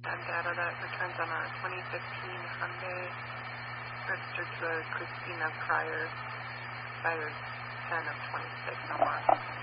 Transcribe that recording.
And data that returns on a 2015 Hyundai registered to a Christina Pryor, expired 10 of 26 on March.